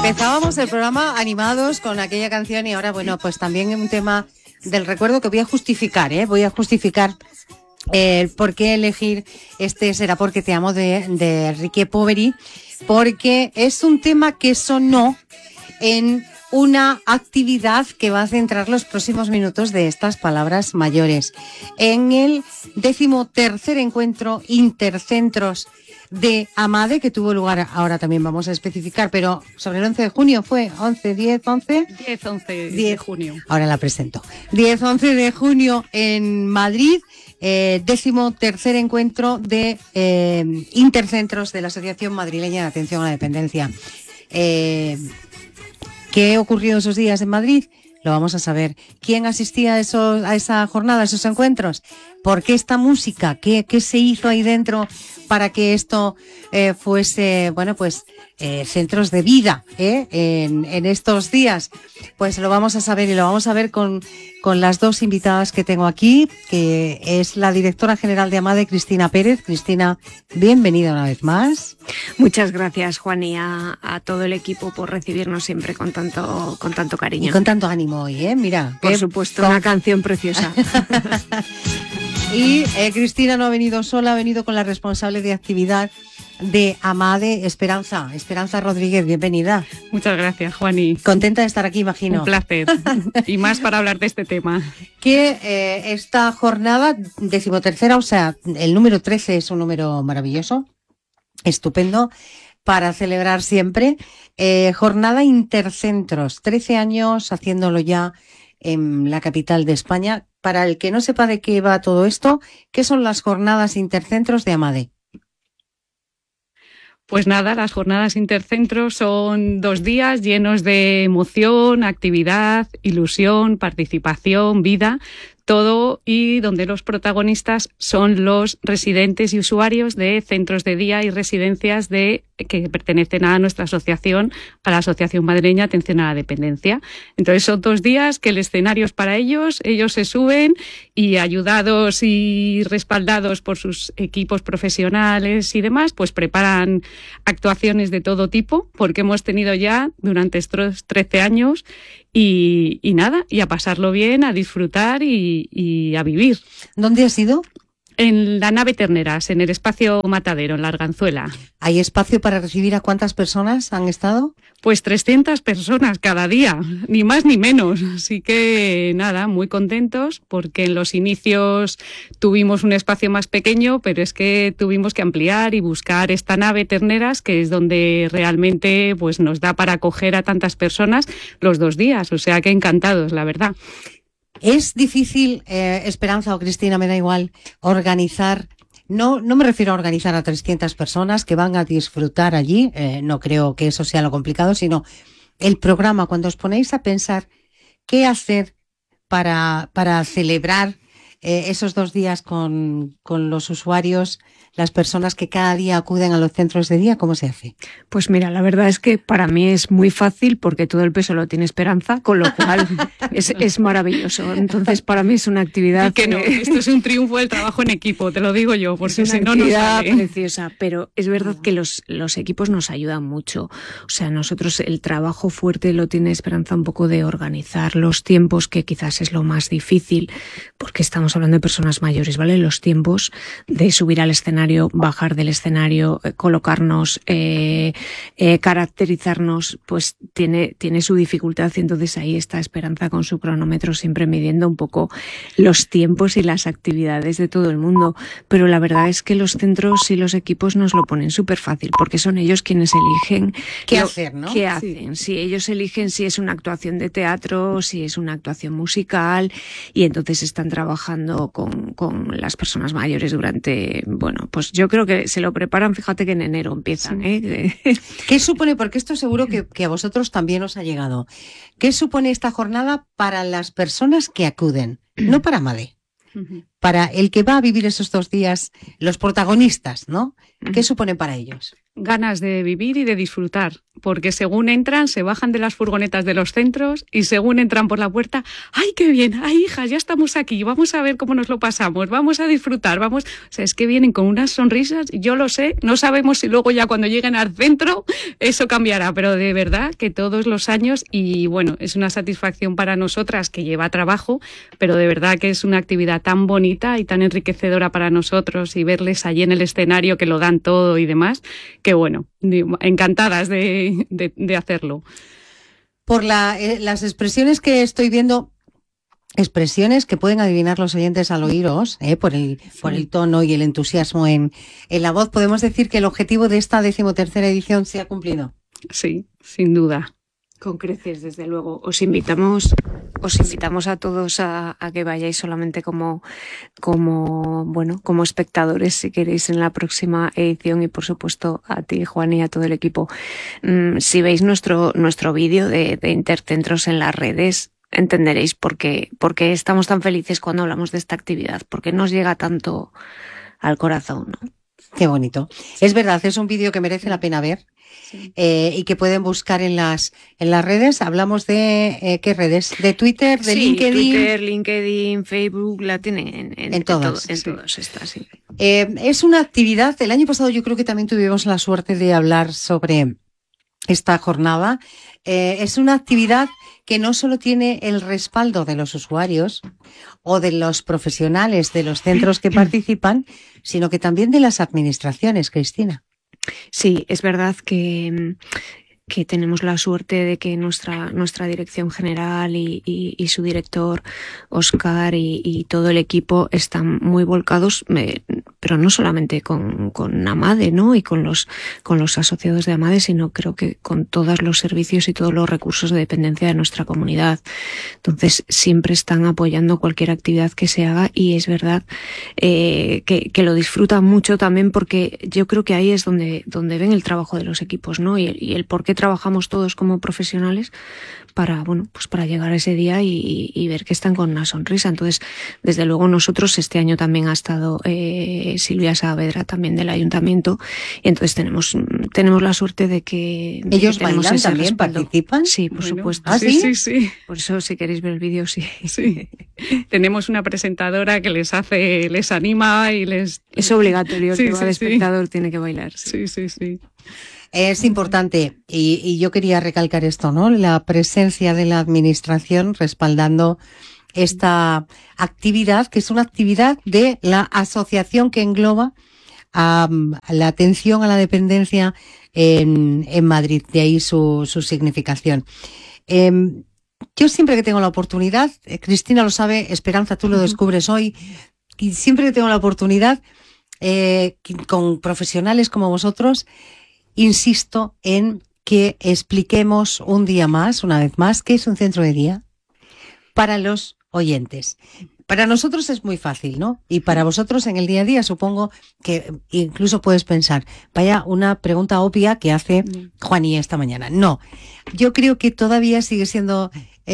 Empezábamos el programa animados con aquella canción y ahora, bueno, pues también un tema del recuerdo que voy a justificar, Voy a justificar por qué elegir este Será porque te amo de Enrique Poveri, porque es un tema que sonó en una actividad que va a centrar los próximos minutos de estas palabras mayores. En el 13º encuentro Intercentros de AMADE, que tuvo lugar, ahora también vamos a especificar, pero sobre el 11 de junio fue 11 de junio. Ahora la presento. 10-11 de junio en Madrid, 13º encuentro de Intercentros de la Asociación Madrileña de Atención a la Dependencia. ¿Qué ocurrió esos días en Madrid? Lo vamos a saber. ¿Quién asistía a esa jornada, a esos encuentros? ¿Por qué esta música? ¿Qué se hizo ahí dentro para que esto fuese, bueno, pues centros de vida en estos días? Pues lo vamos a saber y lo vamos a ver con las dos invitadas que tengo aquí, que es la directora general de AMADE, Cristina Pérez. Cristina, bienvenida una vez más. Muchas gracias, Juan, y a todo el equipo por recibirnos siempre con tanto cariño. Y con tanto ánimo hoy, mira. Por supuesto, una canción preciosa. Y Cristina no ha venido sola, ha venido con la responsable de actividad de AMADE, Esperanza Rodríguez. Bienvenida. Muchas gracias, Juani. Contenta de estar aquí, imagino. Un placer. Y más para hablar de este tema. Que esta jornada 13ª, o sea, el número 13 es un número maravilloso, estupendo, para celebrar siempre. Jornada Intercentros, 13 años haciéndolo ya en la capital de España. Para el que no sepa de qué va todo esto, ¿qué son las jornadas Intercentros de AMADE? Pues nada, las jornadas Intercentros son 2 días llenos de emoción, actividad, ilusión, participación, vida, todo, y donde los protagonistas son los residentes y usuarios de centros de día y residencias que pertenecen a nuestra asociación, a la Asociación Madrileña de Atención a la Dependencia. Entonces son 2 días que el escenario es para ellos se suben y ayudados y respaldados por sus equipos profesionales y demás, pues preparan actuaciones de todo tipo, porque hemos tenido ya durante estos 13 años y nada, y a pasarlo bien, a disfrutar y a vivir. ¿Dónde has ido? En la nave Terneras, en el espacio Matadero, en la Arganzuela. ¿Hay espacio para recibir a cuántas personas han estado? Pues 300 personas cada día, ni más ni menos. Así que nada, muy contentos porque en los inicios tuvimos un espacio más pequeño, pero es que tuvimos que ampliar y buscar esta nave Terneras, que es donde realmente pues nos da para acoger a tantas personas los 2 días. O sea que encantados, la verdad. Es difícil, Esperanza o Cristina, me da igual, organizar. No me refiero a organizar a 300 personas que van a disfrutar allí, no creo que eso sea lo complicado, sino el programa, cuando os ponéis a pensar qué hacer para celebrar esos 2 días con los usuarios, las personas que cada día acuden a los centros de día, ¿cómo se hace? Pues mira, la verdad es que para mí es muy fácil porque todo el peso lo tiene Esperanza, con lo cual es maravilloso. Entonces, para mí es una actividad... Y que no, esto es un triunfo del trabajo en equipo, te lo digo yo, porque si no, no sale. Preciosa, pero es verdad que los equipos nos ayudan mucho. O sea, nosotros el trabajo fuerte lo tiene Esperanza un poco de organizar los tiempos, que quizás es lo más difícil, porque estamos hablando de personas mayores, ¿vale? Los tiempos de subir al escenario, bajar del escenario, colocarnos, caracterizarnos, pues tiene su dificultad, y entonces ahí está Esperanza con su cronómetro siempre midiendo un poco los tiempos y las actividades de todo el mundo. Pero la verdad es que los centros y los equipos nos lo ponen súper fácil, porque son ellos quienes eligen qué hacer, ¿no? ¿Qué hacen? Sí, ellos eligen si es una actuación de teatro, si es una actuación musical, y entonces están trabajando con las personas mayores durante, bueno, pues yo creo que se lo preparan, fíjate que en enero empiezan. ¿Qué supone? Porque esto seguro que a vosotros también os ha llegado. ¿Qué supone esta jornada para las personas que acuden? No para AMADE. Para el que va a vivir esos 2 días, los protagonistas, ¿no? ¿Qué supone para ellos? ganas de vivir y de disfrutar, porque según entran, se bajan de las furgonetas de los centros y según entran por la puerta, ¡ay, qué bien! ¡Ay, hija, ya estamos aquí! Vamos a ver cómo nos lo pasamos, vamos a disfrutar, vamos... O sea, es que vienen con unas sonrisas, yo lo sé, no sabemos si luego ya cuando lleguen al centro eso cambiará, pero de verdad que todos los años, y bueno, es una satisfacción para nosotras que lleva trabajo, pero de verdad que es una actividad tan bonita y tan enriquecedora para nosotros, y verles allí en el escenario que lo dan todo y demás, que bueno, encantadas de hacerlo. Por las expresiones que estoy viendo, expresiones que pueden adivinar los oyentes al oíros, por el tono y el entusiasmo en la voz, podemos decir que el objetivo de esta 13ª edición se ha cumplido. Sí, sin duda. Con creces, desde luego. Os invitamos a todos a que vayáis solamente como espectadores, si queréis, en la próxima edición, y por supuesto a ti, Juan, y a todo el equipo. Si veis nuestro vídeo de Intercentros en las redes, entenderéis por qué estamos tan felices cuando hablamos de esta actividad, porque nos llega tanto al corazón, ¿no? Qué bonito. Es verdad, es un vídeo que merece la pena ver. Sí. Y que pueden buscar en las redes. Hablamos de ¿qué redes? ¿De Twitter? ¿De LinkedIn? Twitter, LinkedIn, Facebook, la tienen en todas. En todas estas, sí. Es una actividad, el año pasado yo creo que también tuvimos la suerte de hablar sobre esta jornada. Es una actividad que no solo tiene el respaldo de los usuarios o de los profesionales de los centros que participan, sino que también de las administraciones, Cristina. Sí, es verdad que tenemos la suerte de que nuestra dirección general y su director, Óscar, y todo el equipo están muy volcados, pero no solamente con AMADE, ¿no? Y con los asociados de AMADE, sino creo que con todos los servicios y todos los recursos de dependencia de nuestra comunidad. Entonces, siempre están apoyando cualquier actividad que se haga, y es verdad que lo disfrutan mucho también, porque yo creo que ahí es donde ven el trabajo de los equipos, ¿no? Y el por qué trabajamos todos como profesionales para llegar a ese día y ver que están con una sonrisa. Entonces, desde luego, nosotros este año también ha estado Silvia Saavedra, también del ayuntamiento, y entonces tenemos la suerte de que ellos bailan también, respaldo. ¿Participan? Sí, por supuesto. ¿Ah, sí? Sí. Por eso, si queréis ver el vídeo, sí. Tenemos una presentadora que les anima y les... Es obligatorio, que va de espectador tiene que bailar. Sí. Es importante, y yo quería recalcar esto, ¿no? La presencia de la administración respaldando esta actividad, que es una actividad de la asociación que engloba a la atención a la dependencia en Madrid, de ahí su significación. Yo siempre que tengo la oportunidad, Cristina lo sabe, Esperanza, tú lo descubres hoy, y siempre que tengo la oportunidad, con profesionales como vosotros, insisto en que expliquemos un día más, una vez más, qué es un centro de día para los oyentes. Para nosotros es muy fácil, ¿no? Y para vosotros en el día a día supongo que incluso puedes pensar, vaya, una pregunta obvia que hace Juaní esta mañana. No, yo creo que todavía sigue siendo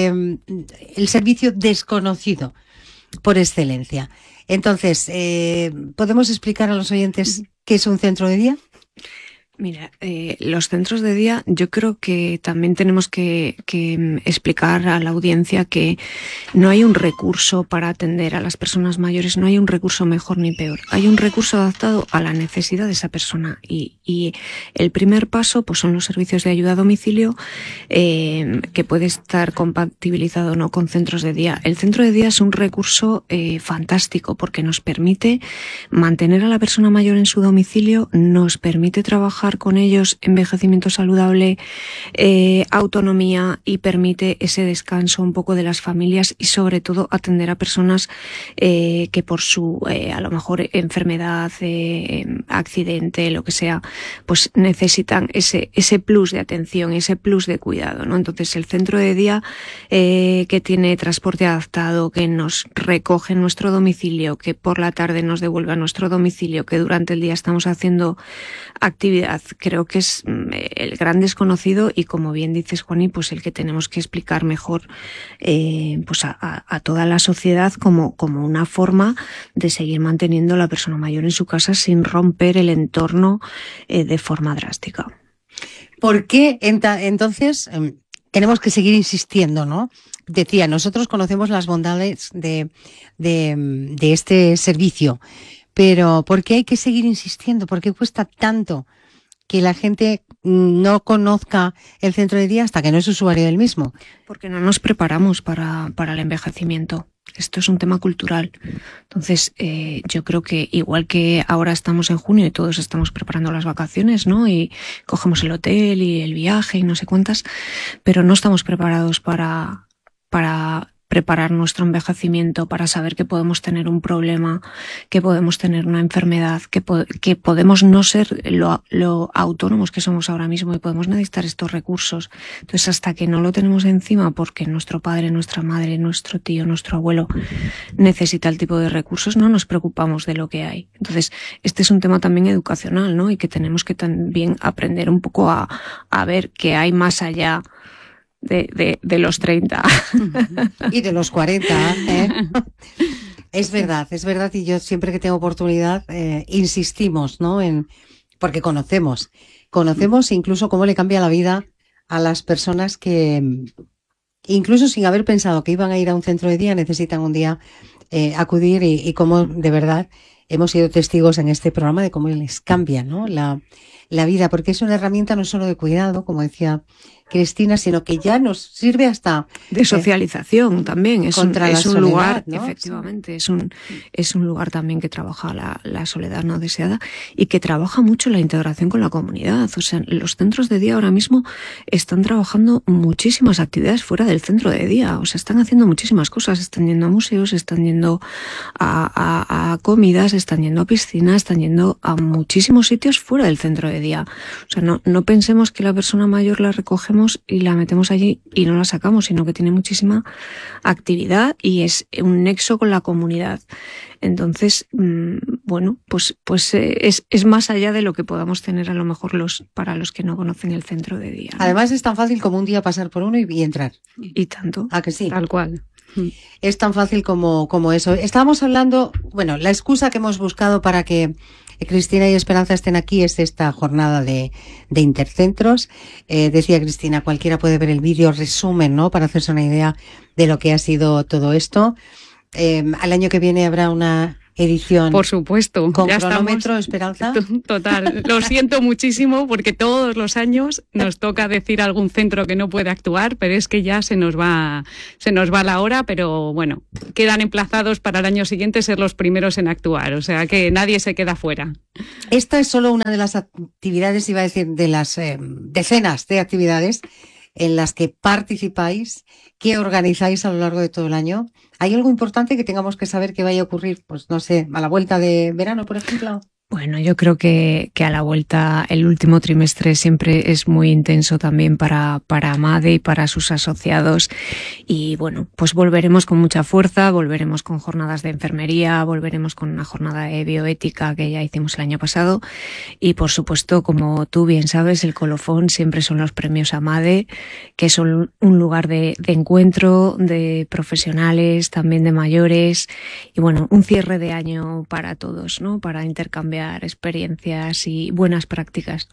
el servicio desconocido por excelencia. Entonces, ¿podemos explicar a los oyentes qué es un centro de día? Mira, los centros de día, yo creo que también tenemos que explicar a la audiencia que no hay un recurso para atender a las personas mayores, no hay un recurso mejor ni peor. Hay un recurso adaptado a la necesidad de esa persona, y el primer paso pues son los servicios de ayuda a domicilio, que puede estar compatibilizado o no con centros de día. El centro de día es un recurso fantástico, porque nos permite mantener a la persona mayor en su domicilio, nos permite trabajar con ellos envejecimiento saludable, autonomía, y permite ese descanso un poco de las familias, y sobre todo atender a personas que por su a lo mejor enfermedad, accidente, lo que sea, pues necesitan ese plus de atención, ese plus de cuidado, ¿no? Entonces el centro de día que tiene transporte adaptado, que nos recoge en nuestro domicilio, que por la tarde nos devuelve a nuestro domicilio, que durante el día estamos haciendo actividades verdad creo que es el gran desconocido y, como bien dices, Juani, pues el que tenemos que explicar mejor pues a toda la sociedad como una forma de seguir manteniendo a la persona mayor en su casa sin romper el entorno de forma drástica. ¿Por qué entonces tenemos que seguir insistiendo, ¿no? Decía, nosotros conocemos las bondades de este servicio, pero ¿por qué hay que seguir insistiendo? ¿Por qué cuesta tanto que la gente no conozca el centro de día hasta que no es usuario del mismo? Porque no nos preparamos para el envejecimiento. Esto es un tema cultural. Entonces, yo creo que igual que ahora estamos en junio y todos estamos preparando las vacaciones, ¿no? Y cogemos el hotel y el viaje y no sé cuántas, pero no estamos preparados para preparar nuestro envejecimiento, para saber que podemos tener un problema, que podemos tener una enfermedad, que podemos no ser lo autónomos que somos ahora mismo y podemos necesitar estos recursos. Entonces, hasta que no lo tenemos encima, porque nuestro padre, nuestra madre, nuestro tío, nuestro abuelo necesita el tipo de recursos, no nos preocupamos de lo que hay. Entonces, este es un tema también educacional, ¿no? Y que tenemos que también aprender un poco a ver que hay más allá de los 30. Y de los 40, ¿eh? Es verdad, y yo siempre que tengo oportunidad insistimos, ¿no? Porque conocemos incluso cómo le cambia la vida a las personas que, incluso sin haber pensado que iban a ir a un centro de día, necesitan un día acudir y cómo de verdad hemos sido testigos en este programa de cómo les cambia, ¿no? La vida, porque es una herramienta no solo de cuidado, como decía Cristina, sino que ya nos sirve hasta de socialización también. Es un soledad, lugar, ¿no? Efectivamente, es un lugar también que trabaja la soledad no deseada y que trabaja mucho la integración con la comunidad. O sea, los centros de día ahora mismo están trabajando muchísimas actividades fuera del centro de día. O sea, están haciendo muchísimas cosas. Están yendo a museos, están yendo a comidas, están yendo a piscinas, están yendo a muchísimos sitios fuera del centro de día. O sea, no pensemos que la persona mayor la recogemos y la metemos allí y no la sacamos, sino que tiene muchísima actividad y es un nexo con la comunidad. Entonces, bueno, pues es más allá de lo que podamos tener a lo mejor para los que no conocen el centro de día, ¿no? Además es tan fácil como un día pasar por uno y entrar. Y tanto. ¿A que sí? Tal cual. Es tan fácil como eso. Estábamos hablando, bueno, la excusa que hemos buscado para que Cristina y Esperanza estén aquí es esta jornada de intercentros. Decía Cristina, cualquiera puede ver el vídeo resumen, ¿no? Para hacerse una idea de lo que ha sido todo esto. Al año que viene habrá una edición. Por supuesto. ¿Con ya cronómetro, estamos, Esperanza? Total. Lo siento muchísimo porque todos los años nos toca decir a algún centro que no puede actuar, pero es que ya se nos va la hora, pero bueno, quedan emplazados para el año siguiente ser los primeros en actuar, o sea que nadie se queda fuera. Esta es solo una de las actividades, iba a decir, de las decenas de actividades en las que participáis, que organizáis a lo largo de todo el año. ¿Hay algo importante que tengamos que saber que vaya a ocurrir, pues no sé, a la vuelta de verano, por ejemplo? Bueno, yo creo que a la vuelta el último trimestre siempre es muy intenso también para AMADE y para sus asociados y bueno, pues volveremos con mucha fuerza, volveremos con jornadas de enfermería, volveremos con una jornada de bioética que ya hicimos el año pasado y por supuesto, como tú bien sabes, el colofón siempre son los premios AMADE, que son un lugar de encuentro de profesionales, también de mayores y bueno, un cierre de año para todos, ¿no? Para intercambiar experiencias y buenas prácticas.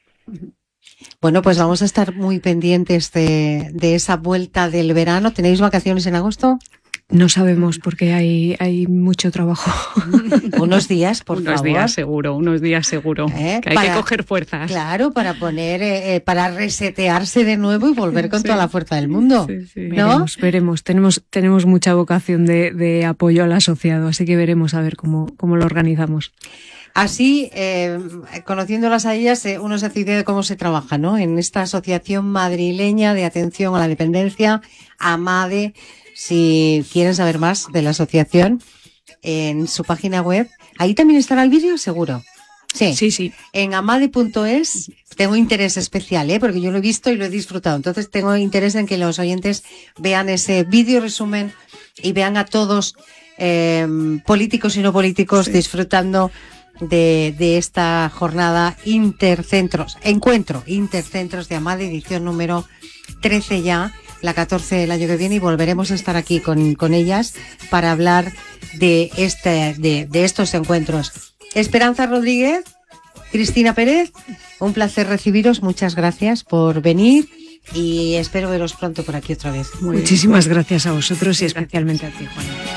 Bueno, pues vamos a estar muy pendientes de esa vuelta del verano. ¿Tenéis vacaciones en agosto? No sabemos porque hay mucho trabajo. Unos días, por favor. Unos días seguro. Que hay que coger fuerzas. Claro, para poner, para resetearse de nuevo y volver con toda la fuerza del mundo. Sí. ¿No? Veremos. Tenemos mucha vocación de apoyo al asociado, así que veremos a ver cómo lo organizamos. Así, conociéndolas a ellas, uno se hace idea de cómo se trabaja, ¿no? En esta asociación madrileña de atención a la dependencia, AMADE. Si quieren saber más de la asociación, en su página web, ahí también estará el vídeo, seguro. Sí. En amade.es tengo interés especial, porque yo lo he visto y lo he disfrutado. Entonces tengo interés en que los oyentes vean ese vídeo resumen y vean a todos, políticos y no políticos, disfrutando de esta jornada encuentro Intercentros de AMADE, edición número 13 ya, la 14 del año que viene, y volveremos a estar aquí con ellas para hablar de estos encuentros. Esperanza Rodríguez, Cristina Pérez, un placer recibiros, muchas gracias por venir y espero veros pronto por aquí otra vez. Muchísimas gracias a vosotros y especialmente a ti, Juana.